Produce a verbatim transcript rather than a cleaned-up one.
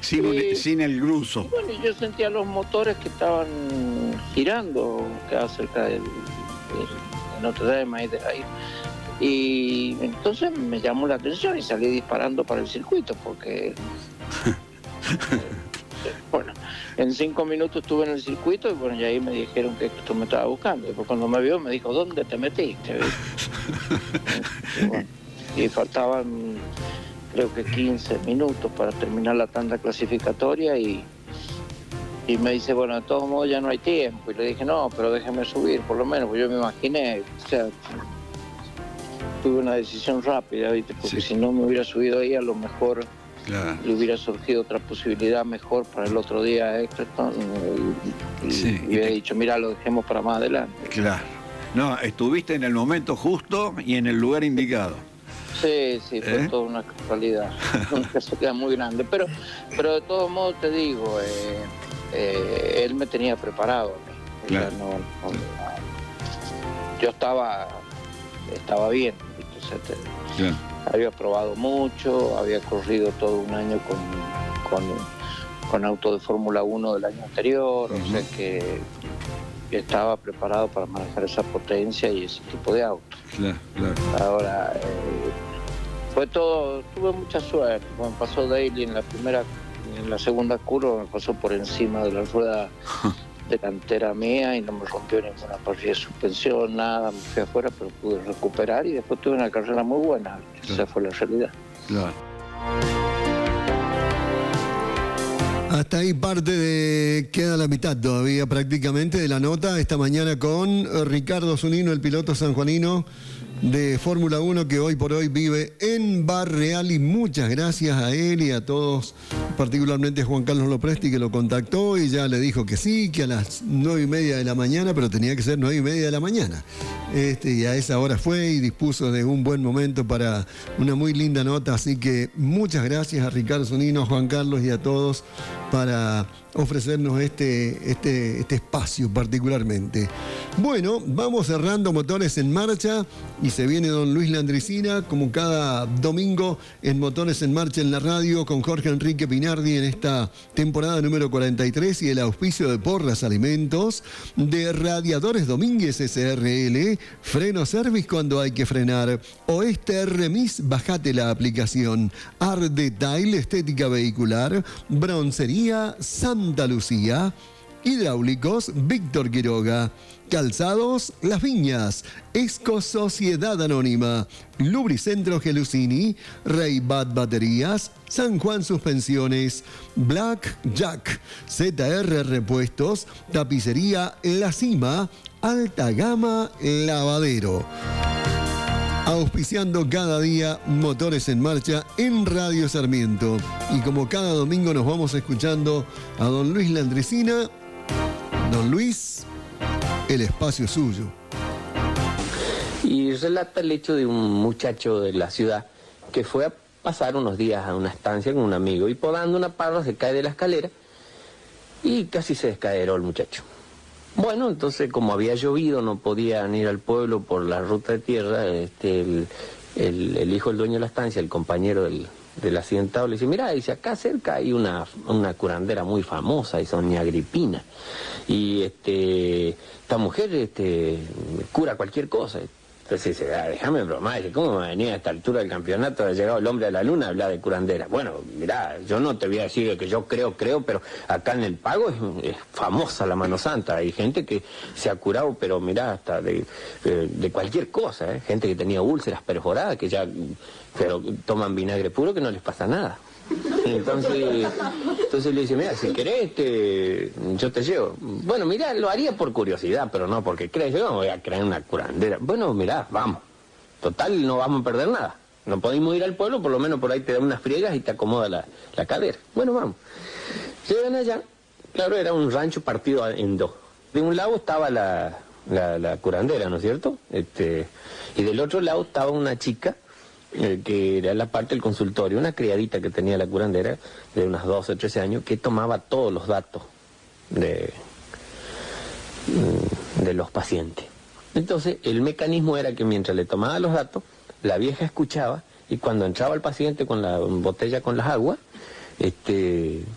sin, y, sin el gruzo. Y bueno, yo sentía los motores que estaban girando, quedaba cerca del, del Notre Dame ahí de ahí. Y entonces me llamó la atención y salí disparando para el circuito porque... bueno, en cinco minutos estuve en el circuito y bueno, y ahí me dijeron que esto me estaba buscando. Y pues cuando me vio me dijo, ¿dónde te metiste? y, bueno, y faltaban creo que quince minutos para terminar la tanda clasificatoria y, y me dice, bueno, de todos modos ya no hay tiempo. Y le dije, no, pero déjeme subir por lo menos, porque yo me imaginé, o sea, tuve una decisión rápida, ¿viste? Porque sí. Si no me hubiera subido ahí, a lo mejor... Claro. Le hubiera surgido otra posibilidad mejor para el otro día Exterton y, y, sí, y hubiera te... dicho, mira, lo dejemos para más adelante. Claro. No, estuviste en el momento justo y en el lugar indicado. Sí, sí, fue ¿Eh? toda una casualidad, una casualidad muy grande. Pero, pero de todos modos te digo, eh, eh, él me tenía preparado. Claro. No, no, no, yo estaba, estaba bien. Entonces, te, claro. Había probado mucho, había corrido todo un año con, con, con auto de Fórmula uno del año anterior, uh-huh. O sea que, que estaba preparado para manejar esa potencia y ese tipo de auto. Claro, claro. Ahora, eh, fue todo, tuve mucha suerte. Cuando pasó Daly en la primera, en la segunda curva, me pasó por encima de la rueda delantera mía y no me rompió ninguna parrilla de suspensión, nada, me fui afuera, pero pude recuperar y después tuve una carrera muy buena. Claro. Esa fue la realidad. Claro. Hasta ahí parte de... queda la mitad todavía prácticamente de la nota esta mañana con Ricardo Zunino, el piloto sanjuanino de Fórmula uno que hoy por hoy vive en Barreal, y muchas gracias a él y a todos, particularmente a Juan Carlos Lopresti, que lo contactó y ya le dijo que sí, que a las nueve y media de la mañana, pero tenía que ser nueve y media de la mañana. Este, y a esa hora fue y dispuso de un buen momento para una muy linda nota, así que muchas gracias a Ricardo Zunino, a Juan Carlos y a todos para ofrecernos este, este, este espacio particularmente. Bueno, vamos cerrando Motores en Marcha y se viene don Luis Landricina, como cada domingo en Motores en Marcha en la radio, con Jorge Enrique Pinardi en esta temporada número cuarenta y tres y el auspicio de Porras Alimentos, de Radiadores Domínguez S R L, Freno Service cuando hay que frenar, Oeste Remis, bajate la aplicación, Art Detail, Estética Vehicular, Broncería Santa Lucía, Hidráulicos Víctor Quiroga, Calzados Las Viñas, Esco Sociedad Anónima, Lubricentro Gelusini, Reybat Baterías, San Juan Suspensiones, Black Jack, Z R Repuestos, Tapicería La Cima, Alta Gama Lavadero. Auspiciando cada día Motores en Marcha en Radio Sarmiento. Y como cada domingo nos vamos escuchando a don Luis Landricina. Don Luis, el espacio es suyo. Y relata el hecho de un muchacho de la ciudad que fue a pasar unos días a una estancia con un amigo y podando una parra se cae de la escalera y casi se descaeró el muchacho. Bueno, entonces como había llovido no podían ir al pueblo por la ruta de tierra, este, el, el, el hijo del dueño de la estancia, el compañero del, del accidentado, le dice, mira, dice, acá cerca hay una, una curandera muy famosa, dice doña Agripina, y este, esta mujer este, cura cualquier cosa. Entonces dice, ah, déjame bromar, dice, ¿cómo me venía a esta altura del campeonato? Ha llegado el hombre a la luna a hablar de curandera. Bueno, mirá, yo no te voy a decir que yo creo, creo, pero acá en el Pago es, es famosa la mano santa. Hay gente que se ha curado, pero mirá, hasta de, de, de cualquier cosa, ¿eh? Gente que tenía úlceras perforadas, que ya pero toman vinagre puro que no les pasa nada. Entonces, entonces le dice, mira, si querés, te, yo te llevo. Bueno, mira, lo haría por curiosidad, pero no porque crees, yo no voy a creer una curandera. Bueno, mira, vamos. Total, no vamos a perder nada. No podemos ir al pueblo, por lo menos por ahí te dan unas friegas y te acomoda la, la cadera. Bueno, vamos. Llegan allá, claro, era un rancho partido en dos. De un lado estaba la, la, la curandera, ¿no es cierto? Este, y del otro lado estaba una chica, Eh, que era la parte del consultorio, una criadita que tenía la curandera de unos doce o trece años, que tomaba todos los datos de, de los pacientes. Entonces el mecanismo era que mientras le tomaba los datos, la vieja escuchaba y cuando entraba el paciente con la botella con las aguas, este,